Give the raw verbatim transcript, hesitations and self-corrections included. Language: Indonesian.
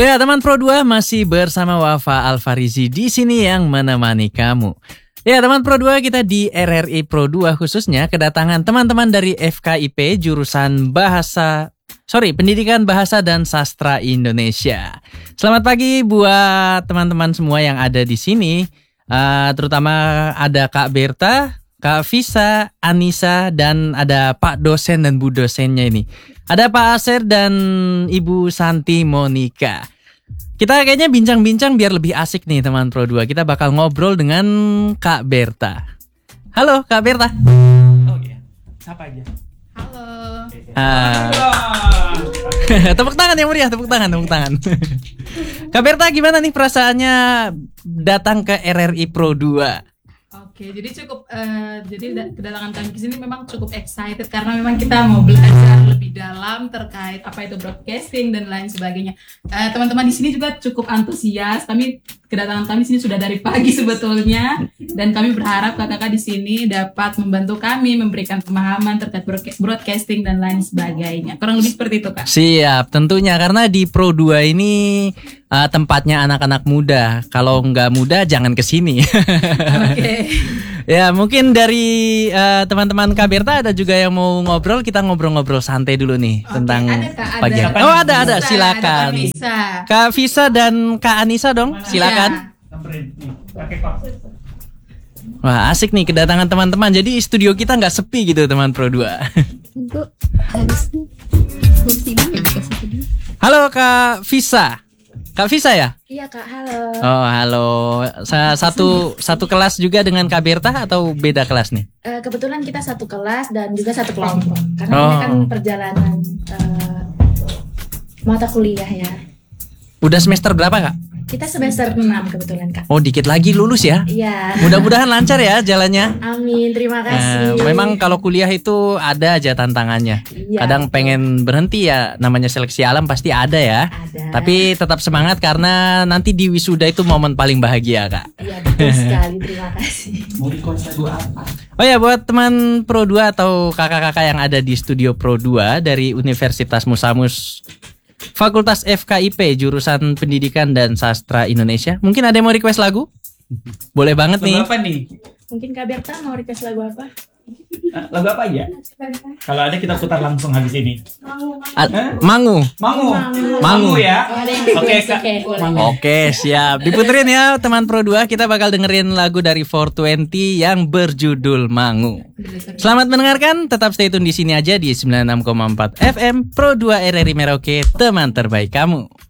Ya, teman Pro dua masih bersama Wafa Alfarizi di sini yang menemani kamu. Ya, teman Pro dua, kita di R R I Pro dua khususnya kedatangan teman-teman dari F K I P jurusan Bahasa Sorry, Pendidikan Bahasa dan Sastra Indonesia. Selamat pagi buat teman-teman semua yang ada di sini. Uh, terutama ada Kak Berta, Kak Visa, Anissa, dan ada Pak dosen dan Bu dosennya ini. Ada Pak Aser dan Ibu Santi Monica. Kita kayaknya bincang-bincang biar lebih asik nih teman Pro dua. Kita bakal ngobrol dengan Kak Berta. Halo Kak Berta. Oh iya, siapa aja? Halo. Ah. Tepuk tangan yang meriah, tepuk tangan, tepuk tangan. Kak Berta, gimana nih perasaannya datang ke R R I Pro dua? Oke, jadi cukup uh, jadi da- kedatangan kami ke sini memang cukup excited karena memang kita mau belajar lebih dalam terkait apa itu broadcasting dan lain sebagainya. Uh, teman-teman di sini juga cukup antusias. Kami kedatangan kami di sini sudah dari pagi sebetulnya, dan kami berharap kakak-kakak di sini dapat membantu kami memberikan pemahaman terkait broadcasting dan lain sebagainya. Kurang lebih seperti itu, Kak. Siap, tentunya karena di Pro dua ini uh, tempatnya anak-anak muda. Kalau nggak muda jangan kesini. Oke. Ya, mungkin dari uh, teman-teman Kak Berta ada juga yang mau ngobrol. Kita ngobrol-ngobrol santai dulu nih. Oke, tentang ada, Kak, ada. pagi. Siapa Oh, nih? ada ada, Bisa, silakan. ada Kak Visa. Kak Visa dan Kak Anissa dong, silakan. Samperin nih, pakai pak. Wah, asik nih kedatangan teman-teman. Jadi studio kita nggak sepi gitu teman Pro dua. Itu harusnya bukti banget dikasih ke dia. Halo Kak Visa. Kak Visa ya? Iya Kak, halo. Oh, halo. Sa- Satu satu kelas juga dengan Kak Berta atau beda kelas nih? Eh, kebetulan kita satu kelas dan juga satu kelompok. Karena Oh. ini kan perjalanan eh, mata kuliah ya. Udah semester berapa Kak? Kita semester enam kebetulan Kak. Oh, dikit lagi lulus ya? Iya. Mudah-mudahan lancar ya jalannya. Amin, terima Eh, kasih. memang kalau kuliah itu ada aja tantangannya. Iya, Kadang betul. pengen berhenti ya, namanya seleksi alam pasti ada ya. Ada. Tapi tetap semangat karena nanti di wisuda itu momen paling bahagia Kak. Iya, betul sekali, terima kasih. Mau request lagu apa? Oh ya, buat teman Pro dua atau kakak-kakak yang ada di studio Pro dua dari Universitas Musamus Fakultas F K I P jurusan Pendidikan dan Sastra Indonesia, mungkin ada yang mau request lagu? Boleh banget nih. Lagu apa nih? Mungkin Kak Berta mau request lagu apa? Ah, lagu apa aja? Kalau ada kita putar langsung habis ini. A- Mangu. Mangu. Mangu. Mangu ya. Oh, ada yang Oke, request, Kak. oke, boleh. Mangu. Oke, siap. Diputerin ya teman Pro dua, kita bakal dengerin lagu dari four twenty yang berjudul Mangu. Selamat mendengarkan, tetap stay tune di sini aja di sembilan puluh enam koma empat F M Pro dua R R I Merauke, teman terbaik kamu.